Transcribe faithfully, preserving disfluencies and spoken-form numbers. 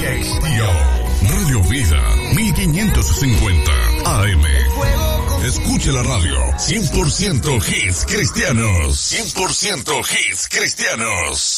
Extio. Radio Vida mil quinientos cincuenta A M. Escuche la radio. cien por ciento hits cristianos. cien por ciento hits cristianos.